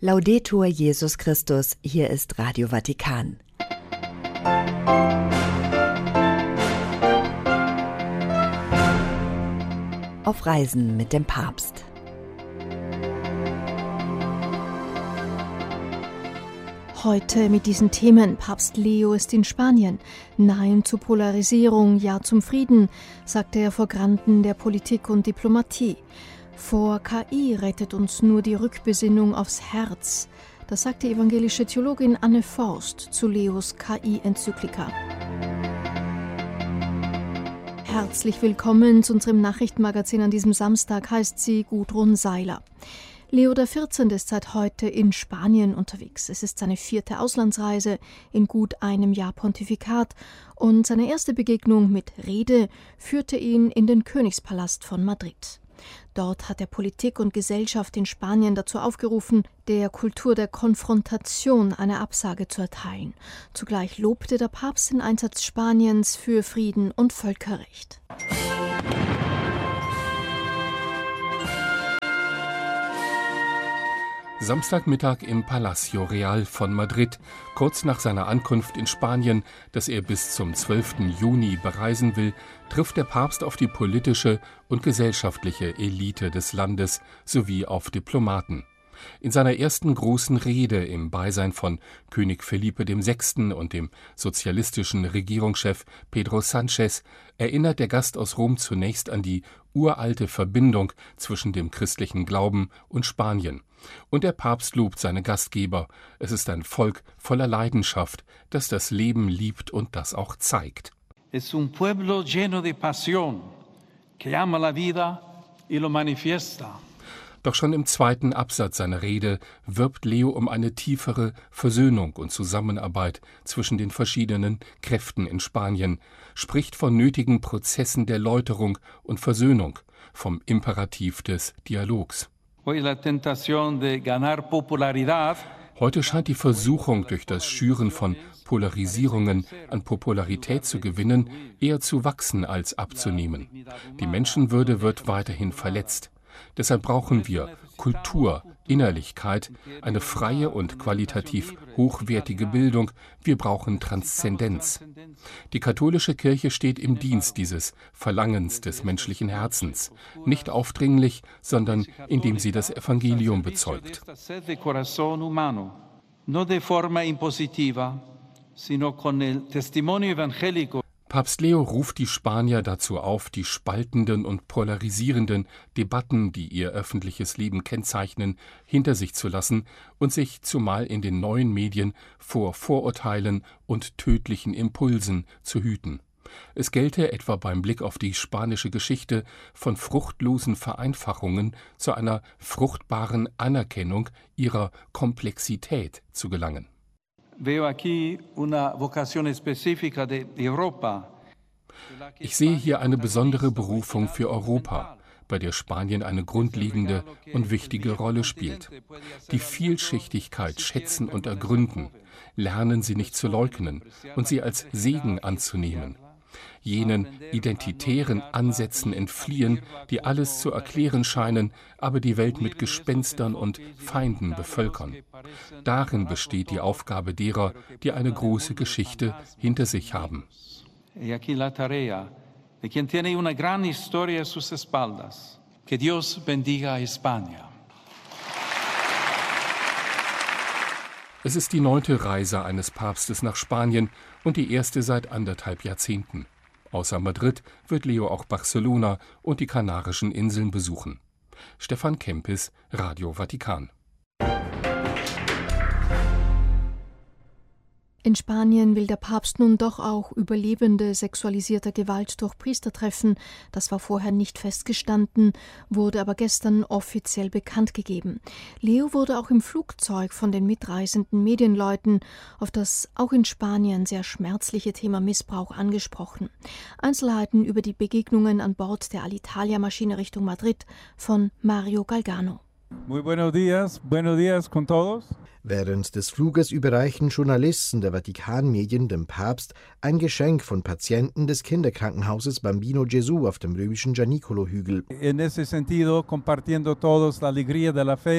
Laudetur Jesus Christus, hier ist Radio Vatikan. Auf Reisen mit dem Papst. Heute mit diesen Themen. Papst Leo ist in Spanien. Nein zur Polarisierung, ja zum Frieden, sagte er vor Granden der Politik und Diplomatie. Vor KI rettet uns nur die Rückbesinnung aufs Herz. Das sagt die evangelische Theologin Anne Forst zu Leos KI-Enzyklika. Herzlich willkommen zu unserem Nachrichtenmagazin an diesem Samstag, heißt sie Gudrun Seiler. Leo XIV. Ist seit heute in Spanien unterwegs. Es ist seine 4. Auslandsreise in gut einem Jahr Pontifikat und seine erste Begegnung mit Rede führte ihn in den Königspalast von Madrid. Dort hat er Politik und Gesellschaft in Spanien dazu aufgerufen, der Kultur der Konfrontation eine Absage zu erteilen. Zugleich lobte der Papst den Einsatz Spaniens für Frieden und Völkerrecht. Samstagmittag im Palacio Real von Madrid, kurz nach seiner Ankunft in Spanien, das er bis zum 12. Juni bereisen will, trifft der Papst auf die politische und gesellschaftliche Elite des Landes sowie auf Diplomaten. In seiner ersten großen Rede im Beisein von König Felipe VI. Und dem sozialistischen Regierungschef Pedro Sánchez erinnert der Gast aus Rom zunächst an die uralte Verbindung zwischen dem christlichen Glauben und Spanien. Und der Papst lobt seine Gastgeber. Es ist ein Volk voller Leidenschaft, das das Leben liebt und das auch zeigt. Es un pueblo lleno de pasión, que ama la vida y lo manifiesta. Doch schon im zweiten Absatz seiner Rede wirbt Leo um eine tiefere Versöhnung und Zusammenarbeit zwischen den verschiedenen Kräften in Spanien, spricht von nötigen Prozessen der Läuterung und Versöhnung, vom Imperativ des Dialogs. Heute scheint die Versuchung, durch das Schüren von Polarisierungen an Popularität zu gewinnen, eher zu wachsen als abzunehmen. Die Menschenwürde wird weiterhin verletzt. Deshalb brauchen wir Kultur, Innerlichkeit, eine freie und qualitativ hochwertige Bildung. Wir brauchen Transzendenz. Die katholische Kirche steht im Dienst dieses Verlangens des menschlichen Herzens, nicht aufdringlich, sondern indem sie das Evangelium bezeugt. Papst Leo ruft die Spanier dazu auf, die spaltenden und polarisierenden Debatten, die ihr öffentliches Leben kennzeichnen, hinter sich zu lassen und sich zumal in den neuen Medien vor Vorurteilen und tödlichen Impulsen zu hüten. Es gelte etwa beim Blick auf die spanische Geschichte von fruchtlosen Vereinfachungen zu einer fruchtbaren Anerkennung ihrer Komplexität zu gelangen. Ich sehe hier eine besondere Berufung für Europa, bei der Spanien eine grundlegende und wichtige Rolle spielt. Die Vielschichtigkeit schätzen und ergründen, lernen sie nicht zu leugnen und sie als Segen anzunehmen. Jenen identitären Ansätzen entfliehen, die alles zu erklären scheinen, aber die Welt mit Gespenstern und Feinden bevölkern. Darin besteht die Aufgabe derer, die eine große Geschichte hinter sich haben. Es ist die 9. Reise eines Papstes nach Spanien und die erste seit 1,5 Jahrzehnten. Außer Madrid wird Leo auch Barcelona und die Kanarischen Inseln besuchen. Stefan Kempis, Radio Vatikan. In Spanien will der Papst nun doch auch Überlebende sexualisierter Gewalt durch Priester treffen. Das war vorher nicht festgestanden, wurde aber gestern offiziell bekannt gegeben. Leo wurde auch im Flugzeug von den mitreisenden Medienleuten auf das auch in Spanien sehr schmerzliche Thema Missbrauch angesprochen. Einzelheiten über die Begegnungen an Bord der Alitalia-Maschine Richtung Madrid von Mario Galgano. Muy buenos días con todos. Während des Fluges überreichen Journalisten der Vatikan-Medien dem Papst ein Geschenk von Patienten des Kinderkrankenhauses Bambino Gesù auf dem römischen Gianicolo-Hügel. En ese sentido, compartiendo todos la alegría de la fe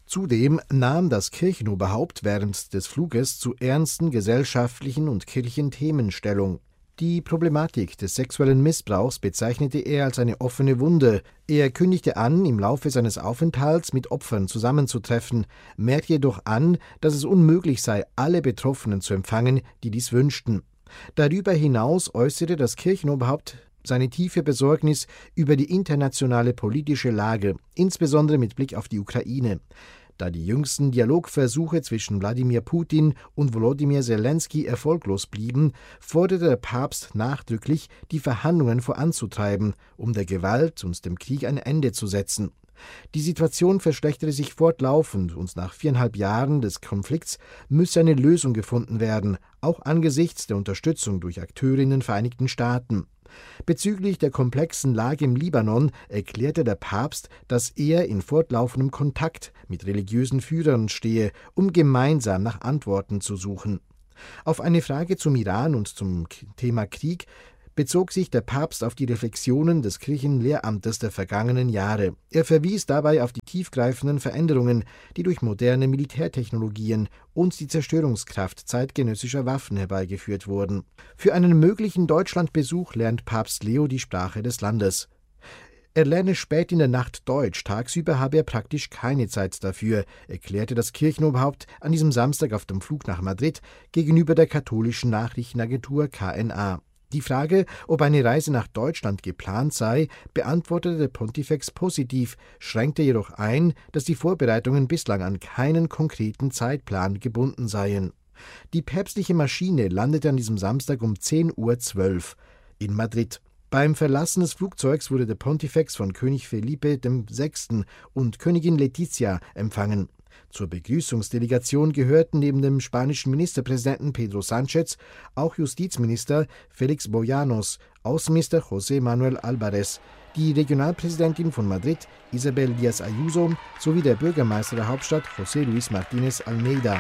Zudem nahm das Kirchenoberhaupt während des Fluges zu ernsten gesellschaftlichen und kirchlichen Themen Stellung. Die Problematik des sexuellen Missbrauchs bezeichnete er als eine offene Wunde. Er kündigte an, im Laufe seines Aufenthalts mit Opfern zusammenzutreffen, merkte jedoch an, dass es unmöglich sei, alle Betroffenen zu empfangen, die dies wünschten. Darüber hinaus äußerte das Kirchenoberhaupt seine tiefe Besorgnis über die internationale politische Lage, insbesondere mit Blick auf die Ukraine. Da die jüngsten Dialogversuche zwischen Wladimir Putin und Volodymyr Zelensky erfolglos blieben, forderte der Papst nachdrücklich, die Verhandlungen voranzutreiben, um der Gewalt und dem Krieg ein Ende zu setzen. Die Situation verschlechterte sich fortlaufend und nach 4,5 Jahren des Konflikts müsse eine Lösung gefunden werden, auch angesichts der Unterstützung durch Akteure in den Vereinigten Staaten. Bezüglich der komplexen Lage im Libanon erklärte der Papst, dass er in fortlaufendem Kontakt mit religiösen Führern stehe, um gemeinsam nach Antworten zu suchen. Auf eine Frage zum Iran und zum Thema Krieg bezog sich der Papst auf die Reflexionen des Kirchenlehramtes der vergangenen Jahre. Er verwies dabei auf die tiefgreifenden Veränderungen, die durch moderne Militärtechnologien und die Zerstörungskraft zeitgenössischer Waffen herbeigeführt wurden. Für einen möglichen Deutschlandbesuch lernt Papst Leo die Sprache des Landes. Er lerne spät in der Nacht Deutsch, tagsüber habe er praktisch keine Zeit dafür, erklärte das Kirchenoberhaupt an diesem Samstag auf dem Flug nach Madrid gegenüber der katholischen Nachrichtenagentur KNA. Die Frage, ob eine Reise nach Deutschland geplant sei, beantwortete der Pontifex positiv, schränkte jedoch ein, dass die Vorbereitungen bislang an keinen konkreten Zeitplan gebunden seien. Die päpstliche Maschine landete an diesem Samstag um 10:12 Uhr in Madrid. Beim Verlassen des Flugzeugs wurde der Pontifex von König Felipe VI. Und Königin Letizia empfangen. Zur Begrüßungsdelegation gehörten neben dem spanischen Ministerpräsidenten Pedro Sánchez auch Justizminister Félix Bolaños, Außenminister José Manuel Álvarez, die Regionalpräsidentin von Madrid Isabel Díaz Ayuso sowie der Bürgermeister der Hauptstadt José Luis Martínez Almeida.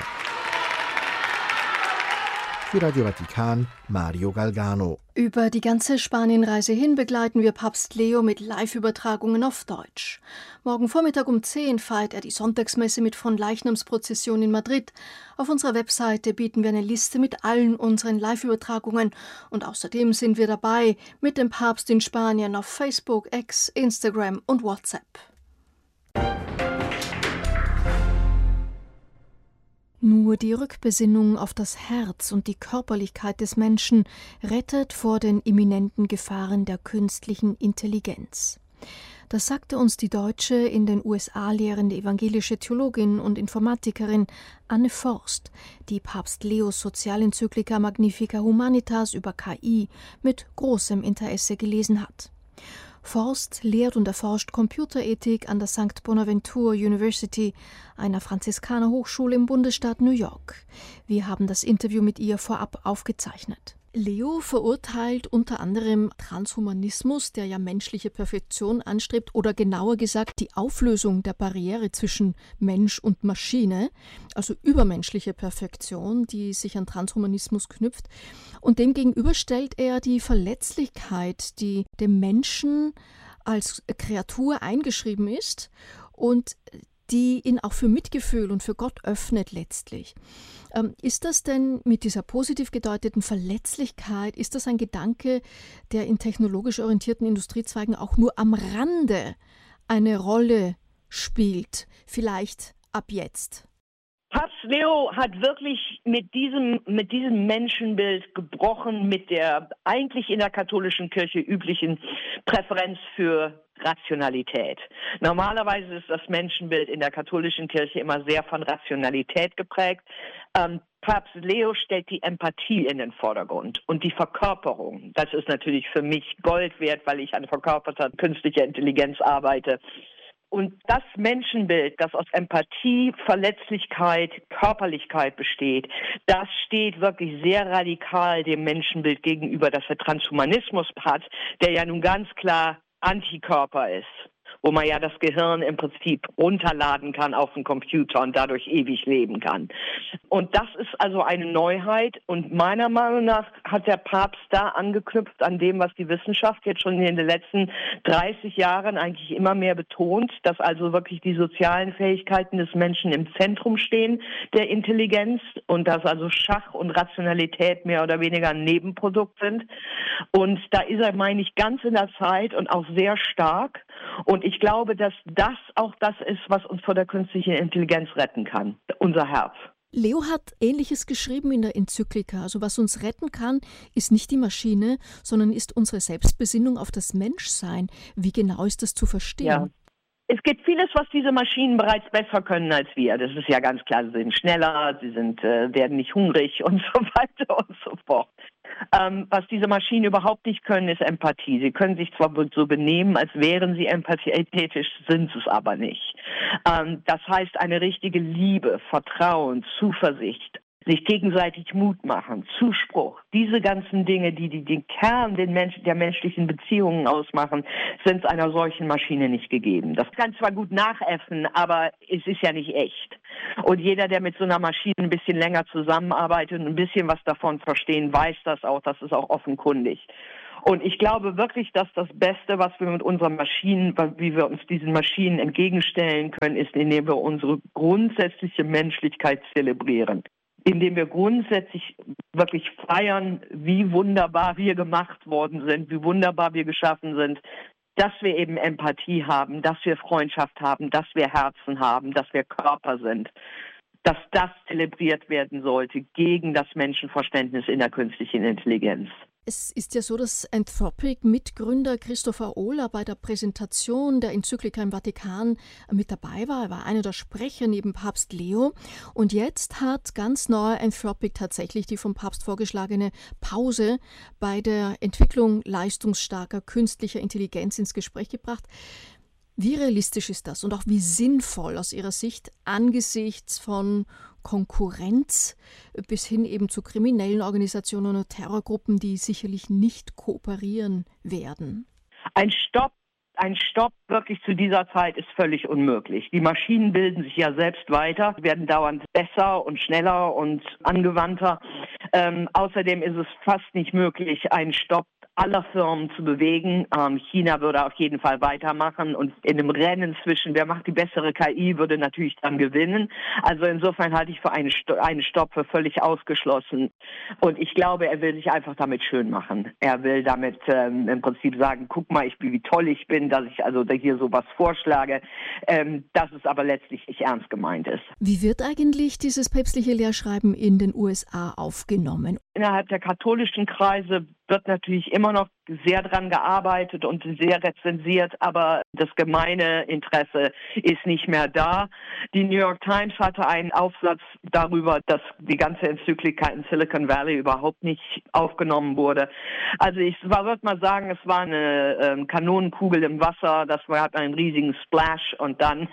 Für Radio Vatikan, Mario Galgano. Über die ganze Spanienreise hin begleiten wir Papst Leo mit Live-Übertragungen auf Deutsch. Morgen Vormittag um 10 feiert er die Sonntagsmesse mit Fronleichnamsprozession in Madrid. Auf unserer Webseite bieten wir eine Liste mit allen unseren Live-Übertragungen und außerdem sind wir dabei mit dem Papst in Spanien auf Facebook, X, Instagram und WhatsApp. Nur die Rückbesinnung auf das Herz und die Körperlichkeit des Menschen rettet vor den imminenten Gefahren der künstlichen Intelligenz. Das sagte uns die deutsche, in den USA lehrende evangelische Theologin und Informatikerin Anne Forst, die Papst Leos Sozialenzyklika Magnifica Humanitas über KI mit großem Interesse gelesen hat. Forst lehrt und erforscht Computerethik an der St. Bonaventure University, einer Franziskanerhochschule im Bundesstaat New York. Wir haben das Interview mit ihr vorab aufgezeichnet. Leo verurteilt unter anderem Transhumanismus, der ja menschliche Perfektion anstrebt, oder genauer gesagt die Auflösung der Barriere zwischen Mensch und Maschine, also übermenschliche Perfektion, die sich an Transhumanismus knüpft. Und demgegenüber stellt er die Verletzlichkeit, die dem Menschen als Kreatur eingeschrieben ist und die ihn auch für Mitgefühl und für Gott öffnet letztlich. Ist das denn mit dieser positiv gedeuteten Verletzlichkeit, ist das ein Gedanke, der in technologisch orientierten Industriezweigen auch nur am Rande eine Rolle spielt, vielleicht ab jetzt? Papst Leo hat wirklich mit diesem Menschenbild gebrochen, mit der eigentlich in der katholischen Kirche üblichen Präferenz für Rationalität. Normalerweise ist das Menschenbild in der katholischen Kirche immer sehr von Rationalität geprägt. Papst Leo stellt die Empathie in den Vordergrund und die Verkörperung. Das ist natürlich für mich Gold wert, weil ich an verkörperter künstlicher Intelligenz arbeite. Und das Menschenbild, das aus Empathie, Verletzlichkeit, Körperlichkeit besteht, das steht wirklich sehr radikal dem Menschenbild gegenüber, das der Transhumanismus hat, der ja nun ganz klar Antikörper ist. wo man ja das Gehirn im Prinzip runterladen kann auf den Computer und dadurch ewig leben kann. Und das ist also eine Neuheit. Und meiner Meinung nach hat der Papst da angeknüpft an dem, was die Wissenschaft jetzt schon in den letzten 30 Jahren eigentlich immer mehr betont, dass also wirklich die sozialen Fähigkeiten des Menschen im Zentrum stehen der Intelligenz und dass also Schach und Rationalität mehr oder weniger ein Nebenprodukt sind. Und da ist er, meine ich, ganz in der Zeit und auch sehr stark. Und ich glaube, dass das auch das ist, was uns vor der künstlichen Intelligenz retten kann, unser Herz. Leo hat Ähnliches geschrieben in der Enzyklika. Also was uns retten kann, ist nicht die Maschine, sondern ist unsere Selbstbesinnung auf das Menschsein. Wie genau ist das zu verstehen? Ja. Es gibt vieles, was diese Maschinen bereits besser können als wir. Das ist ja ganz klar. Sie sind schneller, werden nicht hungrig und so weiter und so fort. Was diese Maschinen überhaupt nicht können, ist Empathie. Sie können sich zwar so benehmen, als wären sie empathetisch, sind es aber nicht. Das heißt, eine richtige Liebe, Vertrauen, Zuversicht, sich gegenseitig Mut machen, Zuspruch, diese ganzen Dinge, die den Kern der menschlichen Beziehungen ausmachen, sind einer solchen Maschine nicht gegeben. Das kann zwar gut nachäffen, aber es ist ja nicht echt. Und jeder, der mit so einer Maschine ein bisschen länger zusammenarbeitet und ein bisschen was davon verstehen, weiß das auch. Das ist auch offenkundig. Und ich glaube wirklich, dass das Beste, was wir mit unseren Maschinen, wie wir uns diesen Maschinen entgegenstellen können, ist, indem wir unsere grundsätzliche Menschlichkeit zelebrieren. Indem wir grundsätzlich wirklich feiern, wie wunderbar wir gemacht worden sind, wie wunderbar wir geschaffen sind, dass wir eben Empathie haben, dass wir Freundschaft haben, dass wir Herzen haben, dass wir Körper sind, dass das zelebriert werden sollte gegen das Menschenverständnis in der künstlichen Intelligenz. Es ist ja so, dass Anthropic-Mitgründer Christopher Ohler bei der Präsentation der Enzyklika im Vatikan mit dabei war. Er war einer der Sprecher neben Papst Leo. Und jetzt hat ganz neu Anthropic tatsächlich die vom Papst vorgeschlagene Pause bei der Entwicklung leistungsstarker künstlicher Intelligenz ins Gespräch gebracht. Wie realistisch ist das und auch wie sinnvoll aus Ihrer Sicht angesichts von Konkurrenz bis hin eben zu kriminellen Organisationen und Terrorgruppen, die sicherlich nicht kooperieren werden? Ein Stopp wirklich zu dieser Zeit ist völlig unmöglich. Die Maschinen bilden sich ja selbst weiter, werden dauernd besser und schneller und angewandter. Außerdem ist es fast nicht möglich, einen Stopp aller Firmen zu bewegen. China würde auf jeden Fall weitermachen und in dem Rennen zwischen, wer macht die bessere KI, würde natürlich dann gewinnen. Also insofern halte ich für einen Stopp für völlig ausgeschlossen. Und ich glaube, er will sich einfach damit schön machen. Er will damit im Prinzip sagen, guck mal, wie toll ich bin, dass ich also hier sowas vorschlage, dass es aber letztlich nicht ernst gemeint ist. Wie wird eigentlich dieses päpstliche Lehrschreiben in den USA aufgenommen? Innerhalb der katholischen Kreise wird natürlich immer noch sehr dran gearbeitet und sehr rezensiert, aber das gemeine Interesse ist nicht mehr da. Die New York Times hatte einen Aufsatz darüber, dass die ganze Enzyklika in Silicon Valley überhaupt nicht aufgenommen wurde. Also ich würde mal sagen, es war eine Kanonenkugel im Wasser, das hat einen riesigen Splash und dann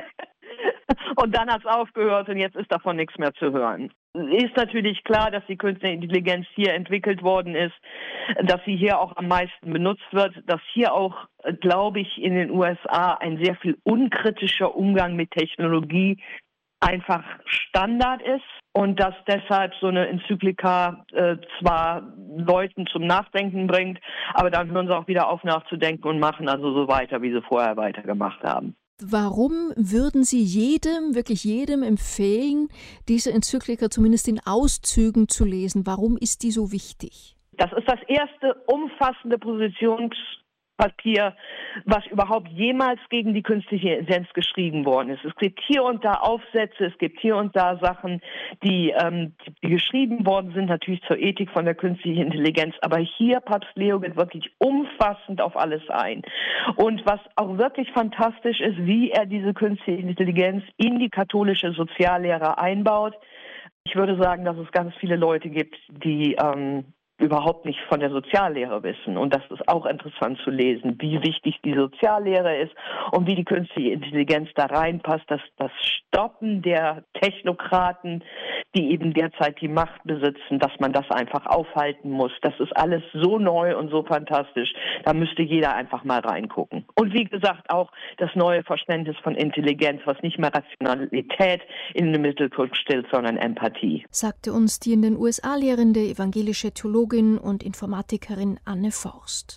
und dann hat es aufgehört und jetzt ist davon nichts mehr zu hören. Ist natürlich klar, dass die künstliche Intelligenz hier entwickelt worden ist, dass sie hier auch am meisten benutzt wird, dass hier auch, glaube ich, in den USA ein sehr viel unkritischer Umgang mit Technologie einfach Standard ist und dass deshalb so eine Enzyklika zwar Leuten zum Nachdenken bringt, aber dann hören sie auch wieder auf nachzudenken und machen also so weiter, wie sie vorher weitergemacht haben. Warum würden Sie wirklich jedem empfehlen, diese Enzyklika zumindest in Auszügen zu lesen? Warum ist die so wichtig? Das ist das erste umfassende Positionspapier, was überhaupt jemals gegen die künstliche Intelligenz geschrieben worden ist. Es gibt hier und da Aufsätze, es gibt hier und da Sachen, die geschrieben worden sind, natürlich zur Ethik von der künstlichen Intelligenz. Aber hier, Papst Leo, geht wirklich umfassend auf alles ein. Und was auch wirklich fantastisch ist, wie er diese künstliche Intelligenz in die katholische Soziallehre einbaut. Ich würde sagen, dass es ganz viele Leute gibt, die überhaupt nicht von der Soziallehre wissen. Und das ist auch interessant zu lesen, wie wichtig die Soziallehre ist und wie die künstliche Intelligenz da reinpasst, dass das Stoppen der Technokraten, die eben derzeit die Macht besitzen, dass man das einfach aufhalten muss. Das ist alles so neu und so fantastisch. Da müsste jeder einfach mal reingucken. Und wie gesagt, auch das neue Verständnis von Intelligenz, was nicht mehr Rationalität in den Mittelpunkt stellt, sondern Empathie. Sagte uns die in den USA lehrende evangelische Theologin und Informatikerin Anne Forst.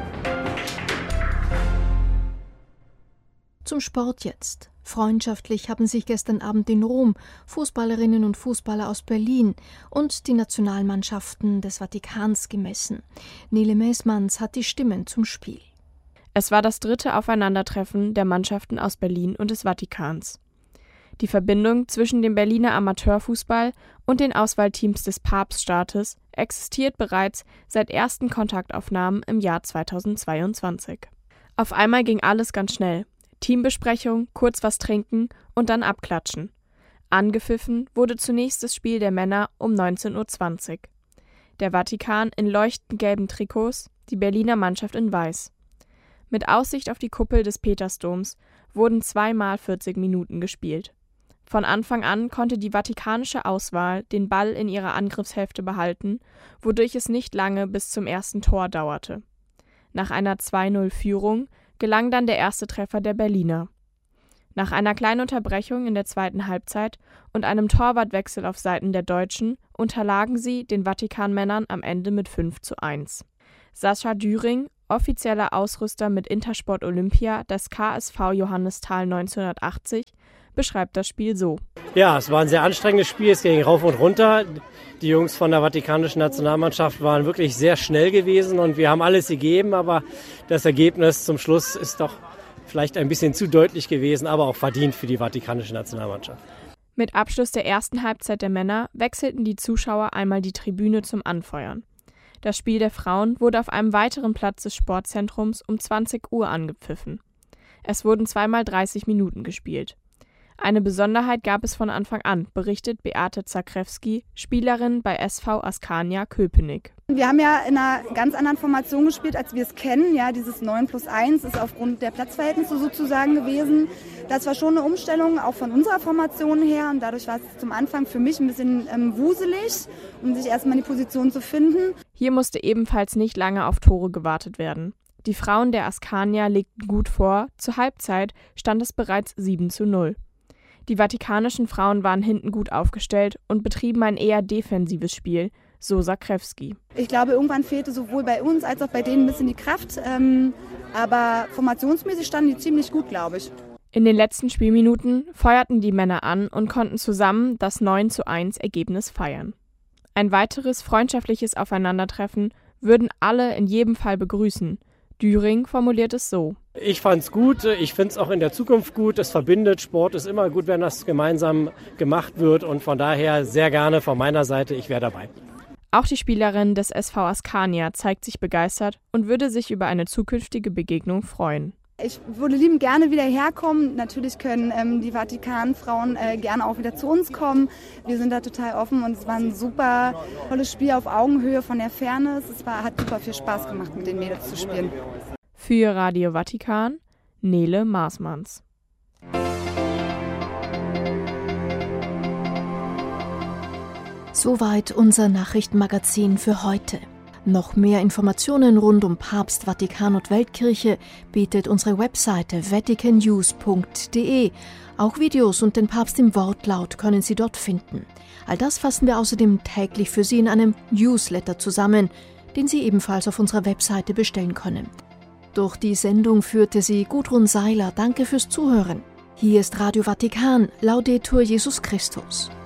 Zum Sport jetzt. Freundschaftlich haben sich gestern Abend in Rom Fußballerinnen und Fußballer aus Berlin und die Nationalmannschaften des Vatikans gemessen. Nele Meismanns hat die Stimmen zum Spiel. Es war das 3. Aufeinandertreffen der Mannschaften aus Berlin und des Vatikans. Die Verbindung zwischen dem Berliner Amateurfußball und den Auswahlteams des Papststaates existiert bereits seit ersten Kontaktaufnahmen im Jahr 2022. Auf einmal ging alles ganz schnell. Teambesprechung, kurz was trinken und dann abklatschen. Angepfiffen wurde zunächst das Spiel der Männer um 19:20 Uhr. Der Vatikan in leuchtend gelben Trikots, die Berliner Mannschaft in weiß. Mit Aussicht auf die Kuppel des Petersdoms wurden 2 x 40 Minuten gespielt. Von Anfang an konnte die vatikanische Auswahl den Ball in ihrer Angriffshälfte behalten, wodurch es nicht lange bis zum ersten Tor dauerte. Nach einer 2:0-Führung gelang dann der erste Treffer der Berliner. Nach einer kleinen Unterbrechung in der zweiten Halbzeit und einem Torwartwechsel auf Seiten der Deutschen unterlagen sie den Vatikanmännern am Ende mit 5:1. Sascha Düring, offizieller Ausrüster mit Intersport Olympia des KSV Johannisthal 1980, beschreibt das Spiel so. Ja, es war ein sehr anstrengendes Spiel, es ging rauf und runter. Die Jungs von der Vatikanischen Nationalmannschaft waren wirklich sehr schnell gewesen und wir haben alles gegeben, aber das Ergebnis zum Schluss ist doch vielleicht ein bisschen zu deutlich gewesen, aber auch verdient für die Vatikanische Nationalmannschaft. Mit Abschluss der ersten Halbzeit der Männer wechselten die Zuschauer einmal die Tribüne zum Anfeuern. Das Spiel der Frauen wurde auf einem weiteren Platz des Sportzentrums um 20 Uhr angepfiffen. Es wurden 2 x 30 Minuten gespielt. Eine Besonderheit gab es von Anfang an, berichtet Beate Zakrewski, Spielerin bei SV Askania Köpenick. Wir haben ja in einer ganz anderen Formation gespielt, als wir es kennen. Ja, dieses 9+1 ist aufgrund der Platzverhältnisse sozusagen gewesen. Das war schon eine Umstellung, auch von unserer Formation her. Und dadurch war es zum Anfang für mich ein bisschen wuselig, um sich erstmal in die Position zu finden. Hier musste ebenfalls nicht lange auf Tore gewartet werden. Die Frauen der Askania legten gut vor, zur Halbzeit stand es bereits 7:0. Die vatikanischen Frauen waren hinten gut aufgestellt und betrieben ein eher defensives Spiel, so Zakrewski. Ich glaube, irgendwann fehlte sowohl bei uns als auch bei denen ein bisschen die Kraft. Aber formationsmäßig standen die ziemlich gut, glaube ich. In den letzten Spielminuten feuerten die Männer an und konnten zusammen das 9:1 Ergebnis feiern. Ein weiteres freundschaftliches Aufeinandertreffen würden alle in jedem Fall begrüßen. Düring formuliert es so. Ich fand's gut, ich finde es auch in der Zukunft gut, es verbindet, Sport ist immer gut, wenn das gemeinsam gemacht wird und von daher sehr gerne von meiner Seite, ich wäre dabei. Auch die Spielerin des SV Askania zeigt sich begeistert und würde sich über eine zukünftige Begegnung freuen. Ich würde liebend gerne wieder herkommen. Natürlich können die Vatikanfrauen gerne auch wieder zu uns kommen. Wir sind da total offen und es war ein super tolles Spiel auf Augenhöhe von der Ferne. Hat super viel Spaß gemacht, mit den Mädels zu spielen. Für Radio Vatikan, Nele Meismanns. Soweit unser Nachrichtenmagazin für heute. Noch mehr Informationen rund um Papst, Vatikan und Weltkirche bietet unsere Webseite vaticannews.de. Auch Videos und den Papst im Wortlaut können Sie dort finden. All das fassen wir außerdem täglich für Sie in einem Newsletter zusammen, den Sie ebenfalls auf unserer Webseite bestellen können. Durch die Sendung führte sie Gudrun Seiler. Danke fürs Zuhören. Hier ist Radio Vatikan. Laudetur Jesus Christus.